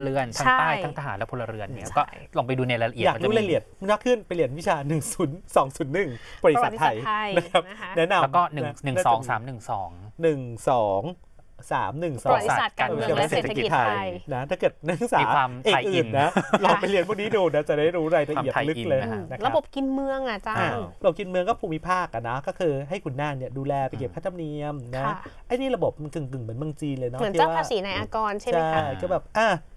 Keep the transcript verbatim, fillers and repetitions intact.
เรือนทั้งใต้ทั้งทหารและพลเรือนเนี่ยก็ลองไปดูในรายละเอียดอยากรู้รายละเอียดน่าขึ้นไปเรียนวิชาหนึ่งศูนย์สองศูนย์หนึ่งบริษัทไทยนะครับแนะนำแล้วก็หนึ่งหนึ่งสองสามหนึ่งสองหนึ่งสองสามหนึ่งสองบริษัทการเมืองและเศรษฐกิจไทยนะถ้าเกิดนักศึกษาเอกอื่นนะลองไปเรียนพวกนี้ดูนะจะได้รู้รายละเอียดลึกเลยระบบกินเมืองอ่ะจ้าระบบกินเมืองก็ภูมิภาคอะนะก็คือให้คุณนาคเนี่ยดูแลไปเก็บค่าธรรมเนียมนะไอ้นี่ระบบมันกึ่งๆเหมือนเมืองจีนเลยเนาะเหมือนเจ้าภาษีนายอากรใช่ไหมคะก็แบบอ่ะ